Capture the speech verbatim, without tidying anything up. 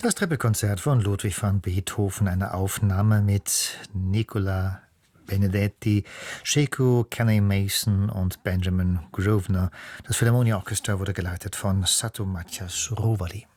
Das Trippelkonzert von Ludwig van Beethoven, eine Aufnahme mit Nicola Benedetti, Sheku Kenny Mason und Benjamin Grosvenor. Das Philharmonia Orchestra wurde geleitet von Satu Mathias Rovali.